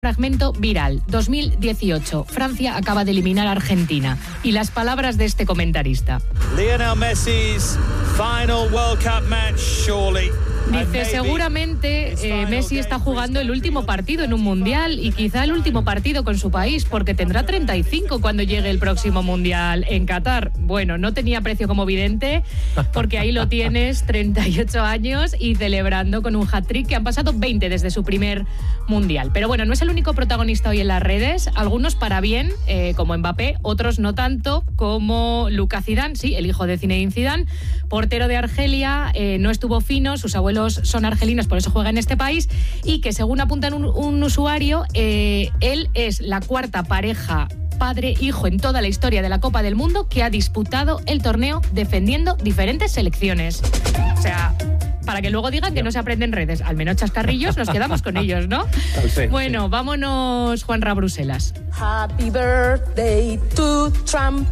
Fragmento viral, 2018. Francia acaba de eliminar a Argentina. Y las palabras de este comentarista. Lionel Messi's final World Cup match, surely. Dice, seguramente Messi está jugando el último partido en un mundial y quizá el último partido con su país, porque tendrá 35 cuando llegue el próximo mundial en Qatar. Bueno, no tenía precio como vidente, porque ahí lo tienes, 38 años y celebrando con un hat-trick, que han pasado 20 desde su primer mundial. Pero bueno, no es el único protagonista hoy en las redes, algunos para bien, como Mbappé, otros no tanto, como Lucas Zidane, sí, el hijo de Zinedine Zidane, portero de Argelia, no estuvo fino, sus abuelos son argelinos, por eso juega en este país, y que según apunta un usuario, él es la cuarta pareja padre-hijo en toda la historia de la Copa del Mundo que ha disputado el torneo defendiendo diferentes selecciones. O sea, para que luego digan que no se aprenden redes, al menos chascarrillos nos quedamos con ellos, ¿no? Sí, bueno, vámonos, Juanra, a Bruselas. Happy birthday to Trump.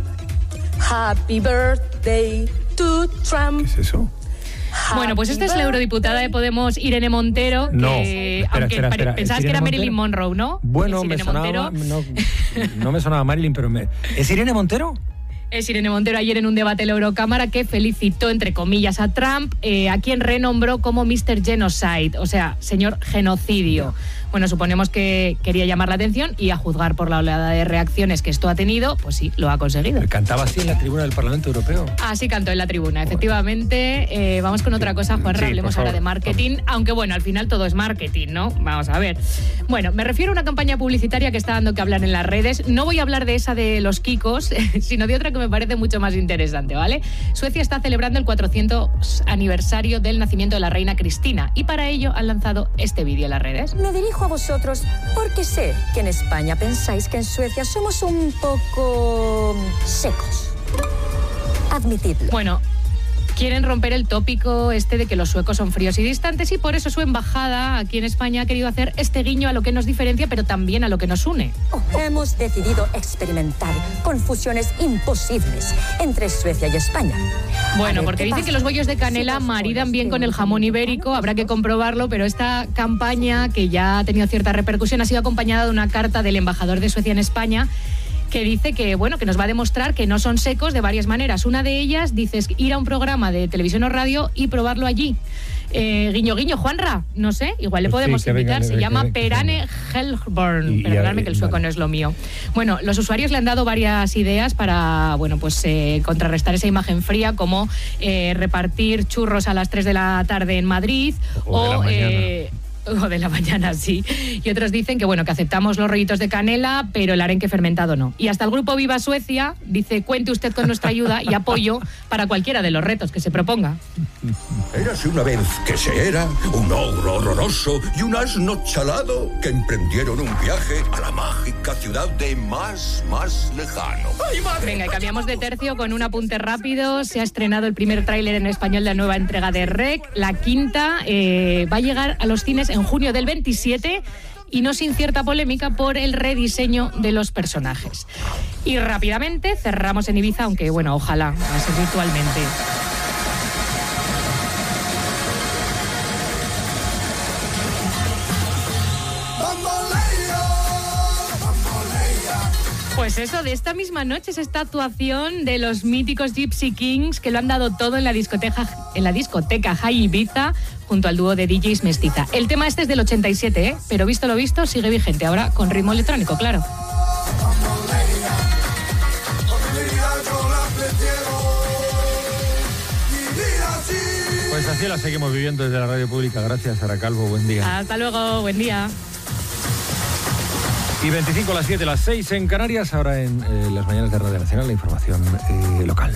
Happy birthday to Trump. ¿Qué es eso? Bueno, pues esta es la eurodiputada de Podemos, Irene Montero, que espera. Pensabas que era Marilyn Monroe, ¿no? Bueno, me sonaba, no me sonaba Marilyn, pero ¿es Irene Montero? Es Irene Montero ayer en un debate en la Eurocámara que felicitó, entre comillas, a Trump, a quien renombró como Mr. Genocide, o sea, señor genocidio. Bueno, suponemos que quería llamar la atención y, a juzgar por la oleada de reacciones que esto ha tenido, pues sí, lo ha conseguido. ¿Cantaba así en la tribuna del Parlamento Europeo? Así cantó en la tribuna, efectivamente. Vamos con otra cosa, Juanra, hablemos ahora de marketing, aunque bueno, al final todo es marketing, ¿no? Vamos a ver. Bueno, me refiero a una campaña publicitaria que está dando que hablar en las redes. No voy a hablar de esa de los Kikos, sino de otra que me parece mucho más interesante, ¿vale? Suecia está celebrando el 400 aniversario del nacimiento de la reina Cristina y para ello han lanzado este vídeo en las redes. Me dirijo a vosotros porque sé que en España pensáis que en Suecia somos un poco secos. Admitidlo. Bueno, quieren romper el tópico este de que los suecos son fríos y distantes y por eso su embajada aquí en España ha querido hacer este guiño a lo que nos diferencia, pero también a lo que nos une. Hemos decidido experimentar con fusiones imposibles entre Suecia y España. Bueno, porque dice que los bollos de canela maridan bien con el jamón ibérico, habrá que comprobarlo, pero esta campaña, que ya ha tenido cierta repercusión, ha sido acompañada de una carta del embajador de Suecia en España, que dice que, bueno, que nos va a demostrar que no son secos de varias maneras. Una de ellas, dices, ir a un programa de televisión o radio y probarlo allí. Guiño, guiño, Juanra, no sé, igual le podemos invitar. Se llama Perane Helgborn, perdonadme que el sueco no es lo mío. Bueno, los usuarios le han dado varias ideas para, bueno, pues contrarrestar esa imagen fría, como repartir churros a las 3 de la tarde en Madrid o de la mañana, sí. Y otros dicen que, bueno, que aceptamos los rollitos de canela, pero el arenque fermentado no. Y hasta el grupo Viva Suecia dice, cuente usted con nuestra ayuda y apoyo para cualquiera de los retos que se proponga. Érase una vez que se era un ogro horroroso y un asno chalado que emprendieron un viaje a la mágica ciudad de más lejano. ¡Ay, madre! Venga, y cambiamos de tercio con un apunte rápido. Se ha estrenado el primer tráiler en español de la nueva entrega de REC, la quinta. Va a llegar a los cines en junio del 27 y no sin cierta polémica por el rediseño de los personajes. Y rápidamente cerramos en Ibiza, aunque bueno, ojalá, va a ser virtualmente. Pues eso, de esta misma noche es esta actuación de los míticos Gypsy Kings, que lo han dado todo en la discoteca High Ibiza, junto al dúo de DJs Mestiza. El tema este es del 87, pero visto lo visto, sigue vigente, ahora con ritmo electrónico, claro. Pues así la seguimos viviendo desde la radio pública. Gracias, Sara Calvo, buen día. Hasta luego, buen día. Y 25 a las 7, las 6 en Canarias, ahora en las mañanas de Radio Nacional, la información local.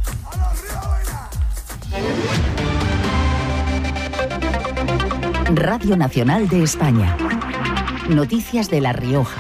Radio Nacional de España. Noticias de La Rioja.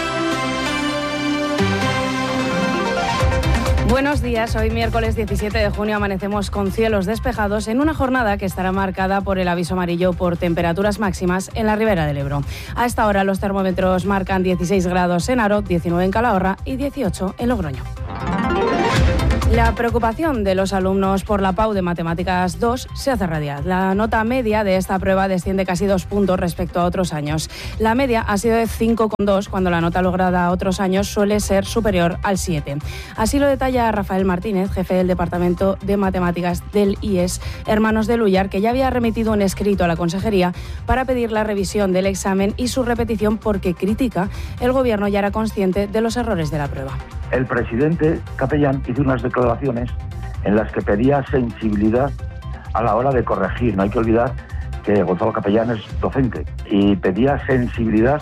Buenos días, hoy miércoles 17 de junio amanecemos con cielos despejados en una jornada que estará marcada por el aviso amarillo por temperaturas máximas en la Ribera del Ebro. A esta hora los termómetros marcan 16 grados en Aro, 19 en Calahorra y 18 en Logroño. La preocupación de los alumnos por la PAU de Matemáticas 2 se hace realidad. La nota media de esta prueba desciende casi 2 puntos respecto a otros años. La media ha sido de 5,2 cuando la nota lograda otros años suele ser superior al 7. Así lo detalla Rafael Martínez, jefe del Departamento de Matemáticas del IES Hermanos de Lúllar, que ya había remitido un escrito a la Consejería para pedir la revisión del examen y su repetición porque critica el Gobierno ya era consciente de los errores de la prueba. El presidente Capellán hizo unas declaraciones en las que pedía sensibilidad a la hora de corregir. No hay que olvidar que Gonzalo Capellán es docente y pedía sensibilidad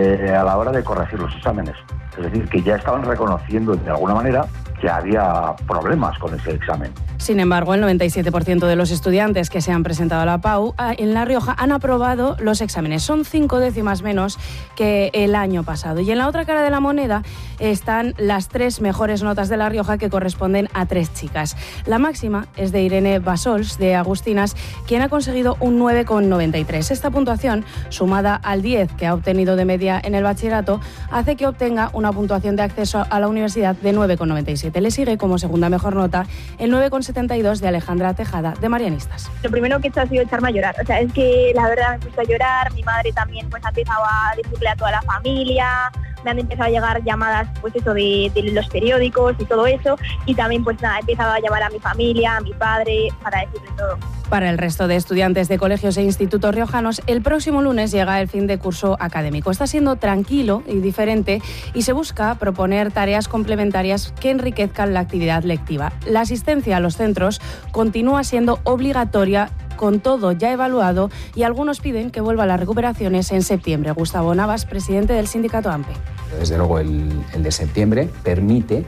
a la hora de corregir los exámenes. Es decir, que ya estaban reconociendo de alguna manera que había problemas con ese examen. Sin embargo, el 97% de los estudiantes que se han presentado a la PAU en La Rioja han aprobado los exámenes. Son 5 décimas menos que el año pasado. Y en la otra cara de la moneda están las 3 mejores notas de La Rioja, que corresponden a 3 chicas. La máxima es de Irene Basols, de Agustinas, quien ha conseguido un 9,93. Esta puntuación, sumada al 10 que ha obtenido de media en el bachillerato, hace que obtenga una puntuación de acceso a la universidad de 9,97. Le sigue como segunda mejor nota el 9,72 de Alejandra Tejada, de Marianistas. Lo primero que he hecho ha sido echarme a llorar. O sea, es que la verdad me he puesto a llorar. Mi madre también pues ha empezado a decirle a toda la familia. Me han empezado a llegar llamadas pues eso de los periódicos y todo eso. Y también pues nada, he empezado a llamar a mi familia, a mi padre, para decirle todo. Para el resto de estudiantes de colegios e institutos riojanos, el próximo lunes llega el fin de curso académico. Está siendo tranquilo y diferente y se busca proponer tareas complementarias que enriquezcan la actividad lectiva. La asistencia a los centros continúa siendo obligatoria, con todo ya evaluado, y algunos piden que vuelva a las recuperaciones en septiembre. Gustavo Navas, presidente del sindicato AMPE. Desde luego el de septiembre permite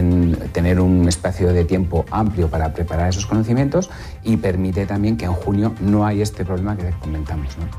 tener un espacio de tiempo amplio para preparar esos conocimientos y permite también que en junio no hay este problema que comentamos, ¿no?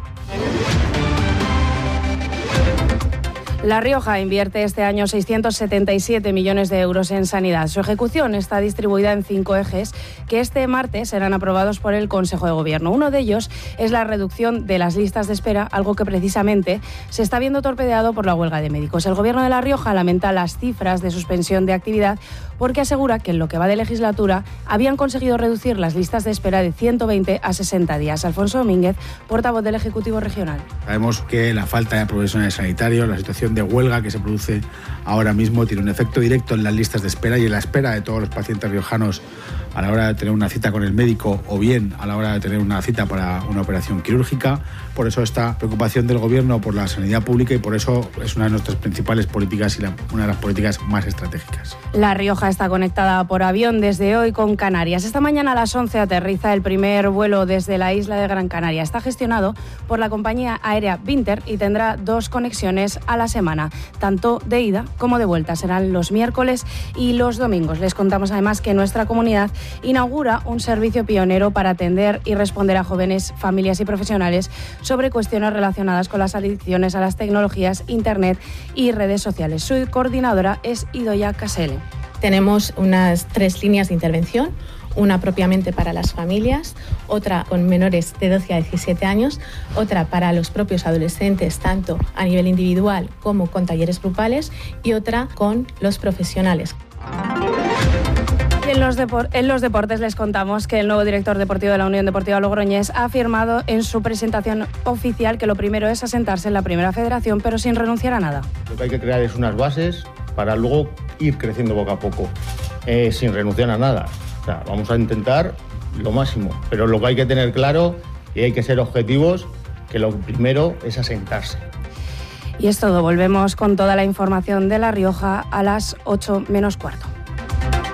La Rioja invierte este año 677 millones de euros en sanidad. Su ejecución está distribuida en 5 ejes que este martes serán aprobados por el Consejo de Gobierno. Uno de ellos es la reducción de las listas de espera, algo que precisamente se está viendo torpedeado por la huelga de médicos. El Gobierno de La Rioja lamenta las cifras de suspensión de actividad porque asegura que en lo que va de legislatura habían conseguido reducir las listas de espera de 120 a 60 días. Alfonso Domínguez, portavoz del Ejecutivo Regional. Sabemos que la falta de profesionales sanitarios, la situación de huelga que se produce ahora mismo tiene un efecto directo en las listas de espera y en la espera de todos los pacientes riojanos a la hora de tener una cita con el médico o bien a la hora de tener una cita para una operación quirúrgica. Por eso esta preocupación del Gobierno por la sanidad pública y por eso es una de nuestras principales políticas y una de las políticas más estratégicas. La Rioja está conectada por avión desde hoy con Canarias. Esta mañana a las 11 aterriza el primer vuelo desde la isla de Gran Canaria. Está gestionado por la compañía aérea Vinter y tendrá 2 conexiones a la semana, tanto de ida como de vuelta. Serán los miércoles y los domingos. Les contamos además que nuestra comunidad inaugura un servicio pionero para atender y responder a jóvenes, familias y profesionales sobre cuestiones relacionadas con las adicciones a las tecnologías, internet y redes sociales. Su coordinadora es Idoia Casele. Tenemos unas 3 líneas de intervención, una propiamente para las familias, otra con menores de 12 a 17 años, otra para los propios adolescentes, tanto a nivel individual como con talleres grupales, y otra con los profesionales. Y en los deportes les contamos que el nuevo director deportivo de la Unión Deportiva Logroñés ha afirmado en su presentación oficial que lo primero es asentarse en la Primera Federación, pero sin renunciar a nada. Lo que hay que crear es unas bases para luego ir creciendo poco a poco, sin renunciar a nada. O sea, vamos a intentar lo máximo, pero lo que hay que tener claro y hay que ser objetivos, que lo primero es asentarse. Y es todo, volvemos con toda la información de La Rioja a las 8 menos cuarto.